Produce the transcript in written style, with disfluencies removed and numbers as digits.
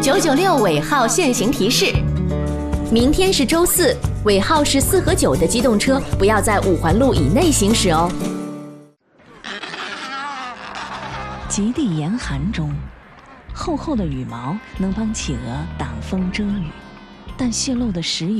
996尾号限行提示：明天是周四，尾号是4和9的机动车不要在5环路以内行驶哦。 极地严寒中，厚厚的羽毛能帮企鹅挡风遮雨，但泄露的食油